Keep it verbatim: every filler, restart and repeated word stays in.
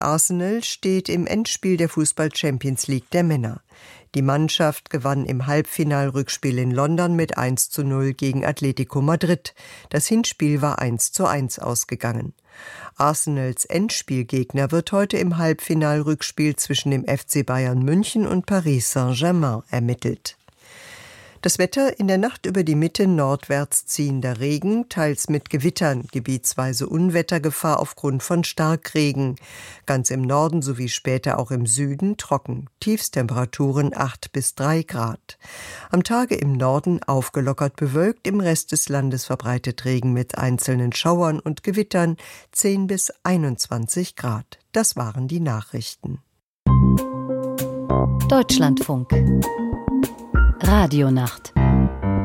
Arsenal steht im Endspiel der Fußball-Champions League der Männer. Die Mannschaft gewann im Halbfinalrückspiel in London mit eins zu null gegen Atletico Madrid. Das Hinspiel war eins zu eins ausgegangen. Arsenals Endspielgegner wird heute im Halbfinalrückspiel zwischen dem F C Bayern München und Paris Saint-Germain ermittelt. Das Wetter: in der Nacht über die Mitte nordwärts ziehender Regen, teils mit Gewittern, gebietsweise Unwettergefahr aufgrund von Starkregen. Ganz im Norden sowie später auch im Süden trocken. Tiefstemperaturen acht bis drei Grad. Am Tage im Norden aufgelockert bewölkt, im Rest des Landes verbreitet Regen mit einzelnen Schauern und Gewittern, zehn bis einundzwanzig Grad. Das waren die Nachrichten. Deutschlandfunk Radionacht